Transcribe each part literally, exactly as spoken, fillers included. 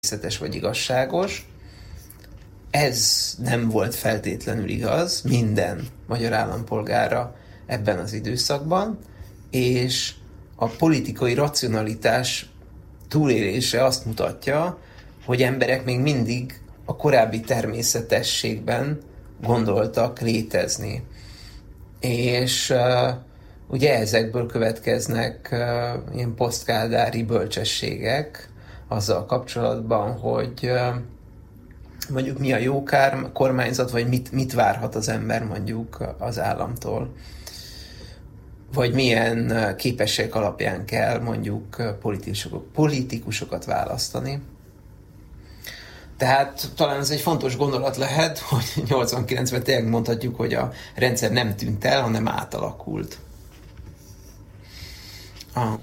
természetes vagy igazságos. Ez nem volt feltétlenül igaz minden magyar állampolgárra ebben az időszakban, és a politikai racionalitás túlélése azt mutatja, hogy emberek még mindig a korábbi természetességben gondoltak létezni. És uh, ugye ezekből következnek uh, ilyen posztkádári bölcsességek azzal kapcsolatban, hogy uh, mondjuk mi a jó kár, kormányzat, vagy mit, mit várhat az ember mondjuk az államtól. Vagy milyen képességek alapján kell mondjuk politikusok, politikusokat választani. Tehát talán ez egy fontos gondolat lehet, hogy nyolcvankilencben tényleg mondhatjuk, hogy a rendszer nem tűnt el, hanem átalakult. Ah.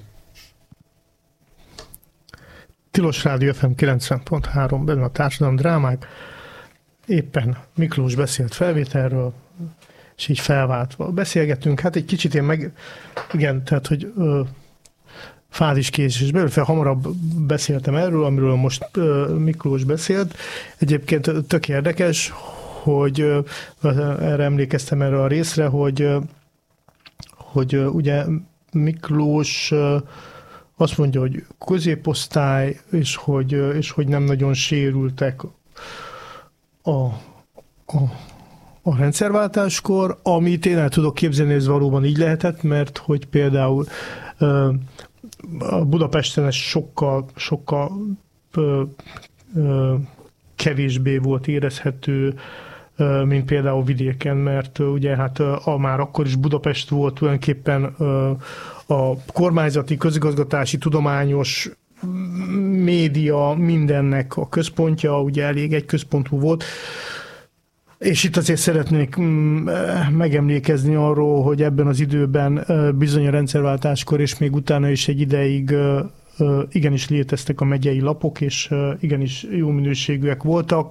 Tilos Rádió ef em kilencven pont három, benne a társadalom drámák. Éppen Miklós beszélt felvételről, és így felváltva beszélgetünk. Hát egy kicsit én meg, igen, tehát, hogy ö, fáziskésés belül, fel hamarabb beszéltem erről, amiről most ö, Miklós beszélt. Egyébként tök érdekes, hogy ö, erre emlékeztem erre a részre, hogy, ö, hogy ö, ugye Miklós ö, azt mondja, hogy középosztály, és hogy, ö, és hogy nem nagyon sérültek a, a a rendszerváltáskor, amit én el tudok képzelni, ez valóban így lehetett, mert hogy például uh, a Budapesten ez sokkal, sokkal uh, uh, kevésbé volt érezhető, uh, mint például vidéken, mert uh, ugye hát uh, a, már akkor is Budapest volt tulajdonképpen uh, a kormányzati, közigazgatási, tudományos média mindennek a központja, ugye elég egy központú volt. És itt azért szeretnék megemlékezni arról, hogy ebben az időben bizony a rendszerváltáskor, és még utána is egy ideig igenis léteztek a megyei lapok, és igenis jó minőségűek voltak.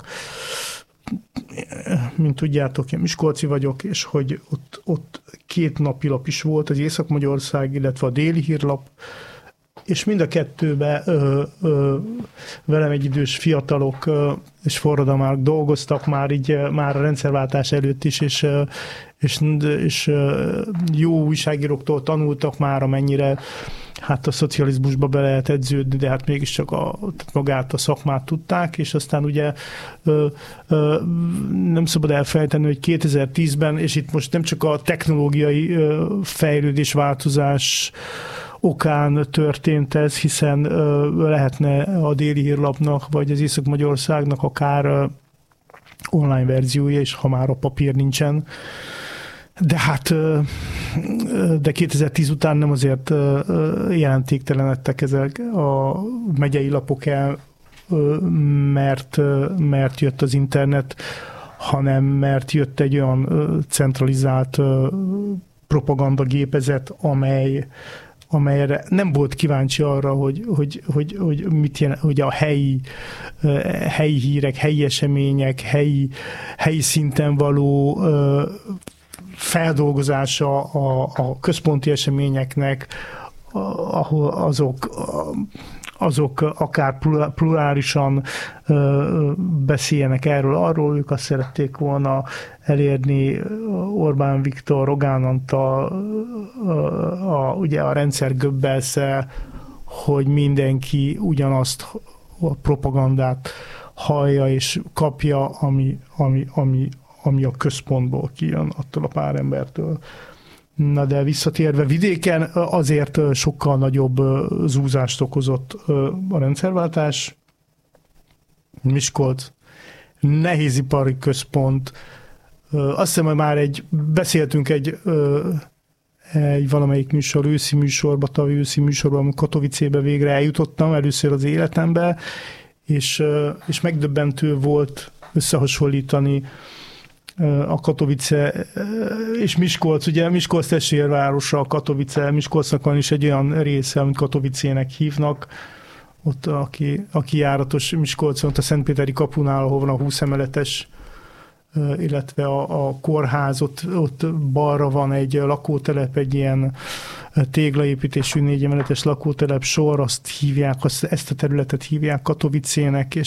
Mint tudjátok, én miskolci vagyok, és hogy ott, ott két napilap is volt, az Észak-Magyarország, illetve a Déli Hírlap, és mind a kettőben ö, ö, velem egyidős fiatalok ö, és forradalmárok dolgoztak már így, már a rendszerváltás előtt is, és, ö, és, és ö, jó újságíróktól tanultak már, amennyire hát a szocializmusba be lehet edződni, de hát mégiscsak a, magát a szakmát tudták, és aztán ugye ö, ö, nem szabad elfelejteni, hogy kétezer-tízben, és itt most nem csak a technológiai ö, fejlődés, változás okán történt ez, hiszen ö, lehetne a Déli Hírlapnak, vagy az Észak-Magyarországnak akár ö, online verziója, és ha már a papír nincsen. De hát ö, de kétezer-tíz után nem azért ö, jelentéktelenedtek ezek a megyei lapok el, ö, mert, ö, mert jött az internet, hanem mert jött egy olyan ö, centralizált ö, propagandagépezet, amely amelyre nem volt kíváncsi arra, hogy, hogy, hogy, hogy mit jelent, hogy a helyi, helyi hírek, helyi események, helyi, helyi szinten való feldolgozása a, a központi eseményeknek, ahol azok, azok akár plurálisan beszéljenek erről, arról, ők azt szerették volna elérni, Orbán Viktor, Rogán Antal, a, a, ugye a rendszer Goebbels-szel, hogy mindenki ugyanazt a propagandát hallja és kapja, ami, ami, ami, ami a központból kijön, attól a pár embertől. Na de visszatérve, vidéken azért sokkal nagyobb zúzást okozott a rendszerváltás. Miskolc, nehézipari központ. Azt hiszem, hogy már egy, beszéltünk egy, egy valamelyik műsor, őszi műsorba, tavaly őszi műsorban, Katowicébe végre eljutottam először az életembe, és, és megdöbbentő volt összehasonlítani a Katowice és Miskolc, ugye Miskolc testvérvárosa, a Katowice, Miskolcnak van is egy olyan része, amit Katowicének hívnak, ott aki, aki járatos Miskolcon, ott a Szentpéteri kapunál, ahol van a húsz emeletes illetve a, a kórház, ott, ott balra van egy lakótelep, egy ilyen téglaépítésű négy emeletes lakótelep sor, azt hívják, azt, ezt a területet hívják Katowicének,